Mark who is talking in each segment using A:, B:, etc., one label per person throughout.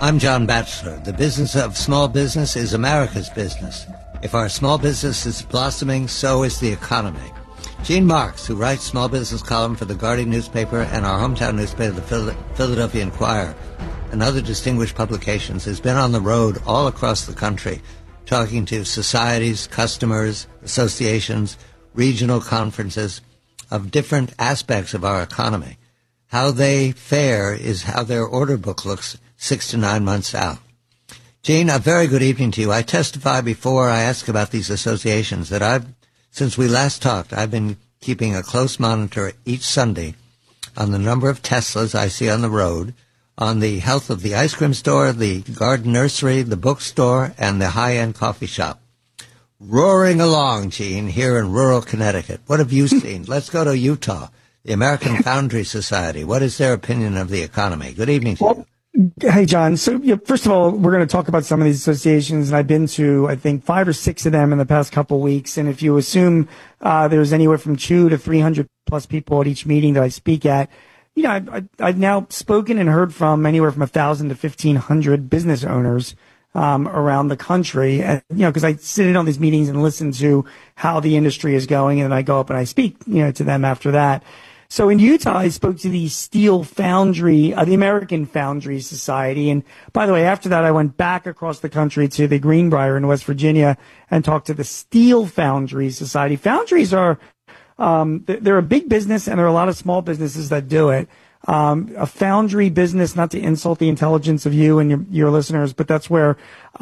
A: I'm John Batchelor. The business of small business is America's business. If our small business is blossoming, so is the economy. Gene Marks, who writes small business column for the Guardian newspaper and our hometown newspaper, the Philadelphia Inquirer, and other distinguished publications, has been on the road all across the country, talking to societies, customers, associations, regional conferences of different aspects of our economy. How they fare is how their order book looks 6 to 9 months out. Gene, a very good evening to you. I testify before I ask about these associations that since we last talked, I've been keeping a close monitor each Sunday on the number of Teslas I see on the road, on the health of the ice cream store, the garden nursery, the bookstore, and the high-end coffee shop. Roaring along, Gene, here in rural Connecticut. What have you seen? Let's go to Utah, the American Foundry Society. What is their opinion of the economy? Good evening to you.
B: Hey, John. So, first of all, we're going to talk about some of these associations, and I've been to, I think, 5 or 6 of them in the past couple of weeks. And if you assume there's anywhere from 200 to 300 plus people at each meeting that I speak at, I've now spoken and heard from anywhere from 1,000 to 1,500 business owners around the country. And, because I sit in on these meetings and listen to how the industry is going, and then I go up and I speak, to them after that. So in Utah, I spoke to the Steel Foundry, the American Foundry Society. And by the way, after that, I went back across the country to the Greenbrier in West Virginia and talked to the Steel Foundry Society. Foundries are, they're a big business, and there are a lot of small businesses that do it. A foundry business, not to insult the intelligence of you and your listeners, but that's where,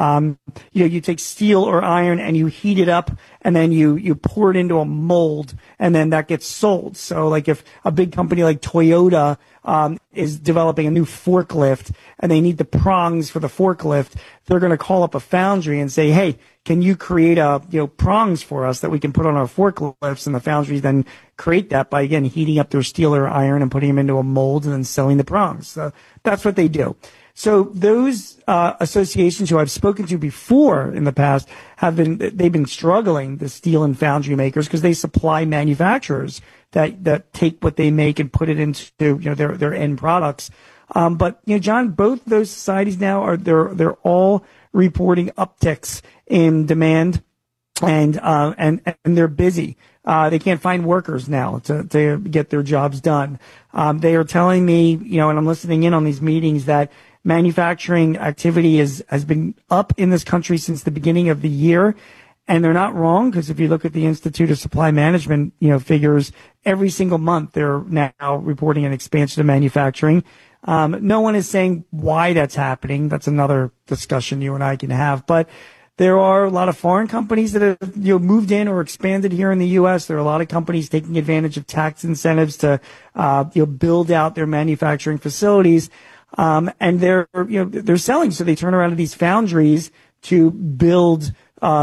B: you take steel or iron and you heat it up, and then you pour it into a mold, and then that gets sold. So like if a big company like Toyota, is developing a new forklift and they need the prongs for the forklift, they're going to call up a foundry and say, hey, can you create prongs for us that we can put on our forklifts? And the foundries then create that by, again, heating up their steel or iron and putting them into a mold and then selling the prongs. So that's what they do. So those associations who I've spoken to before in the past they've been struggling, the steel and foundry makers, because they supply manufacturers that take what they make and put it into their end products. But John, both those societies now they're all reporting upticks in demand, and they're busy. They can't find workers now to get their jobs done. They are telling me, and I'm listening in on these meetings, that manufacturing activity has been up in this country since the beginning of the year. And they're not wrong, because if you look at the Institute of Supply Management, figures, every single month they're now reporting an expansion of manufacturing. No one is saying why that's happening. That's another discussion you and I can have. But there are a lot of foreign companies that have moved in or expanded here in the U.S. There are a lot of companies taking advantage of tax incentives to build out their manufacturing facilities, and they're selling. So they turn around to these foundries to build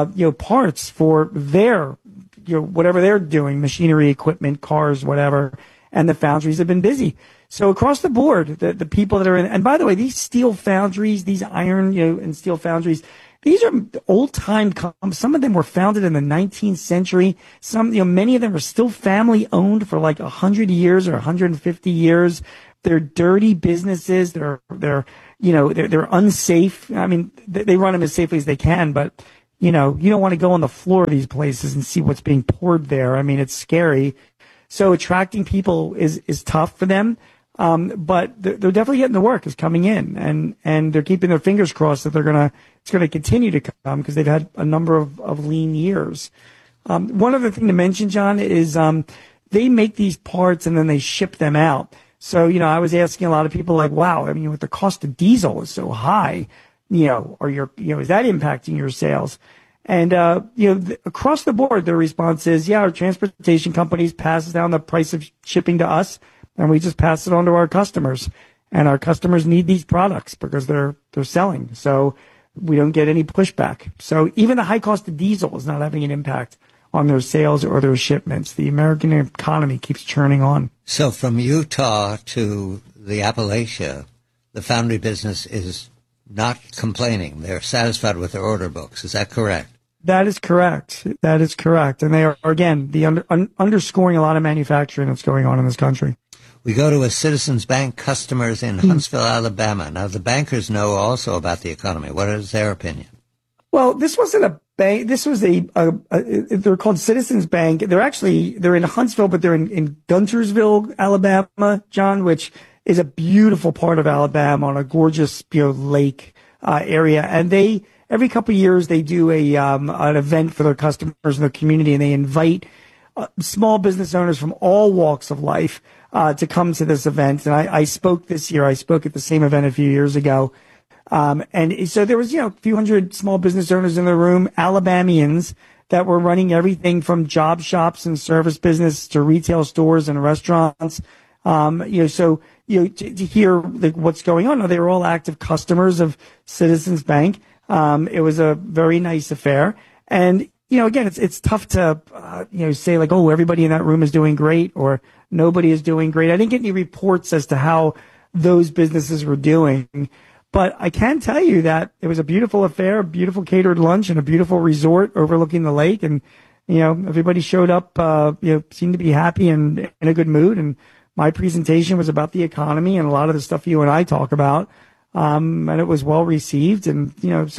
B: parts for their whatever they're doing, machinery, equipment, cars, whatever. And the foundries have been busy. So across the board, the people that are in, and by the way, these steel foundries, these iron, and steel foundries, these are old time, some of them were founded in the 19th century. Some, many of them are still family owned for like 100 years or 150 years. They're dirty businesses. They're unsafe. I mean, they run them as safely as they can, but you don't want to go on the floor of these places and see what's being poured there. I mean, it's scary. So attracting people is tough for them. But they're definitely getting the work is coming in, and they're keeping their fingers crossed that it's going to continue to come, because they've had a number of lean years. One other thing to mention, John, is, they make these parts and then they ship them out. So, I was asking a lot of people like, wow, I mean, with the cost of diesel is so high, is that impacting your sales? And, across the board, their response is, yeah, our transportation companies passes down the price of shipping to us, and we just pass it on to our customers. And our customers need these products because they're selling. So we don't get any pushback. So even the high cost of diesel is not having an impact on their sales or their shipments. The American economy keeps churning on.
A: So from Utah to the Appalachia, the foundry business is not complaining. They're satisfied with their order books. Is that correct?
B: That is correct. That is correct. And they are, again, underscoring a lot of manufacturing that's going on in this country.
A: We go to a Citizens Bank customers in Huntsville, Alabama. Now, the bankers know also about the economy. What is their opinion?
B: Well, this wasn't a bank. This was they're called Citizens Bank. They're in Huntsville, but they're in Guntersville, Alabama, John, which is a beautiful part of Alabama on a gorgeous, lake, area. And every couple of years, they do an event for their customers in their community, and they invite small business owners from all walks of life, to come to this event. And I spoke this year. I spoke at the same event a few years ago. And so there was, a few hundred small business owners in the room, Alabamians that were running everything from job shops and service business to retail stores and restaurants. To hear what's going on. They were all active customers of Citizens Bank. It was a very nice affair. And, again, it's tough to, say like, oh, everybody in that room is doing great or nobody is doing great. I didn't get any reports as to how those businesses were doing. But I can tell you that it was a beautiful affair, a beautiful catered lunch, and a beautiful resort overlooking the lake. And, everybody showed up, seemed to be happy and in a good mood. And my presentation was about the economy and a lot of the stuff you and I talk about. And it was well received. And,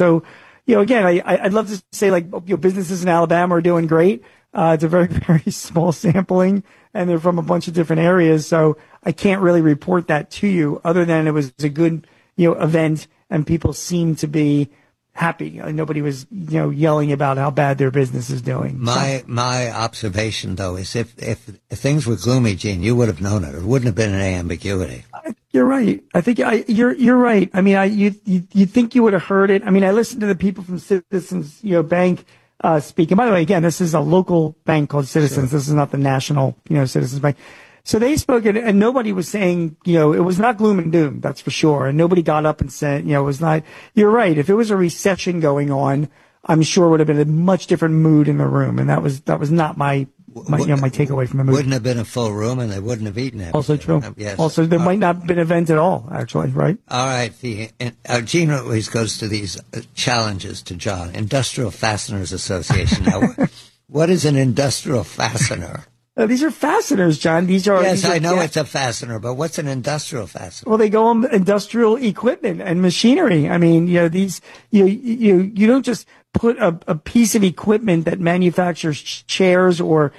B: again, I'd love to say like, businesses in Alabama are doing great. It's a very, very small sampling and they're from a bunch of different areas. So I can't really report that to you other than it was a good event, and people seem to be happy. Nobody was, yelling about how bad their business is doing.
A: My observation, though, is if things were gloomy, Gene, you would have known it. It wouldn't have been any ambiguity.
B: You're right. I think you're right. I mean, you think you would have heard it. I mean, I listened to the people from Citizens, Bank, speak. And by the way, again, this is a local bank called Citizens. Sure. This is not the national, Citizens Bank. So they spoke, and nobody was saying, it was not gloom and doom, that's for sure. And nobody got up and said, it was not. You're right. If it was a recession going on, I'm sure it would have been a much different mood in the room. And that was not my takeaway from the movie.
A: Wouldn't have been a full room, and they wouldn't have eaten it.
B: Also true.
A: Yes.
B: Also, there might not have been an event at all, actually, right?
A: All right. Gene always goes to these challenges to John. Industrial Fasteners Association. Now, what is an industrial fastener?
B: These are fasteners, John.
A: Yes, I know it's a fastener, but what's an industrial fastener?
B: Well, they go on industrial equipment and machinery. I mean, these you don't just put a piece of equipment that manufactures chairs or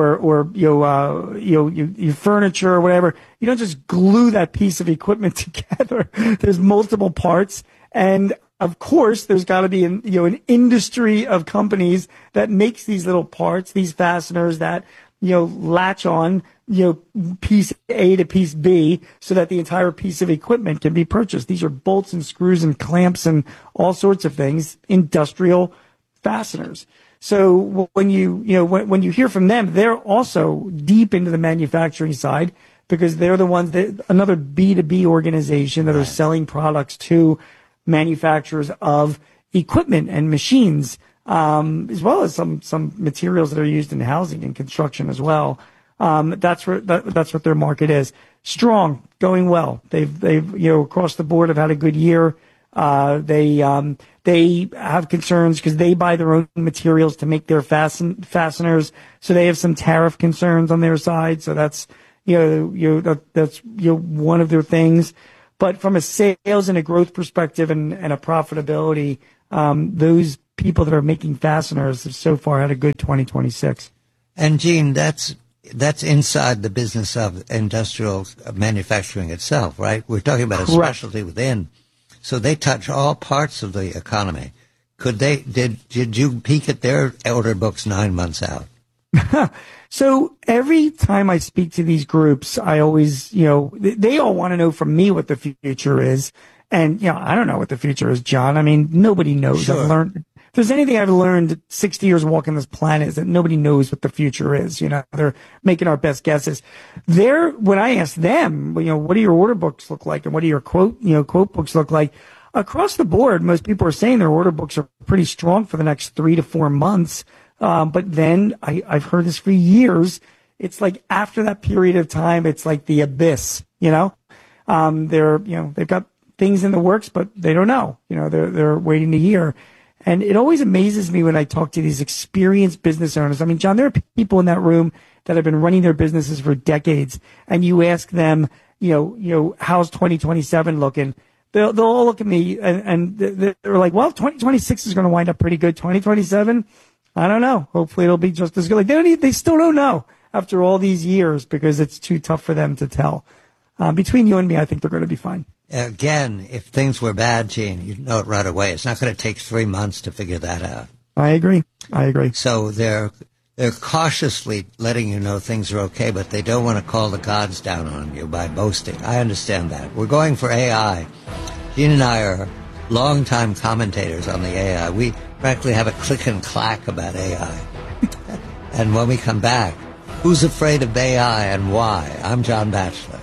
B: your furniture or whatever. You don't just glue that piece of equipment together. There's multiple parts, and of course, there's got to be an industry of companies that makes these little parts, these fasteners that latch on, piece A to piece B so that the entire piece of equipment can be purchased. These are bolts and screws and clamps and all sorts of things, industrial fasteners. So when when you hear from them, they're also deep into the manufacturing side because they're the ones another B2B organization that are selling products to manufacturers of equipment and machines. As well as some materials that are used in housing and construction as well. That's what their market is. Strong, going well. They've across the board have had a good year. They have concerns because they buy their own materials to make their fasteners. So they have some tariff concerns on their side. So that's one of their things. But from a sales and a growth perspective and a profitability, those people that are making fasteners have so far had a good 2026.
A: And Gene, that's inside the business of industrial manufacturing itself, right? We're talking about a specialty within. So they touch all parts of the economy. Did you peek at their order books 9 months out?
B: So every time I speak to these groups, I always, they all want to know from me what the future is. And, I don't know what the future is, John. I mean, nobody knows.
A: Sure.
B: I've learned. If there's anything I've learned 60 years walking this planet is that nobody knows what the future is. They're making our best guesses. When I ask them, what do your order books look like and what do your quote books look like? Across the board, most people are saying their order books are pretty strong for the next 3 to 4 months. But then I've heard this for years. It's like after that period of time, it's like the abyss, they've got things in the works, but they don't know, they're waiting to hear. And it always amazes me when I talk to these experienced business owners. I mean, John, there are people in that room that have been running their businesses for decades, and you ask them, how's 2027 looking? They'll all look at me and they're like, well, 2026 is going to wind up pretty good. 2027, I don't know. Hopefully it'll be just as good. Like they still don't know after all these years because it's too tough for them to tell. Between you and me, I think they're going to be fine.
A: Again, if things were bad, Gene, you'd know it right away. It's not going to take 3 months to figure that out.
B: I agree.
A: So they're cautiously letting you know things are okay, but they don't want to call the gods down on you by boasting. I understand that. We're going for AI. Gene and I are longtime commentators on the AI. We practically have a click and clack about AI. And when we come back, who's afraid of AI and why? I'm John Batchelor.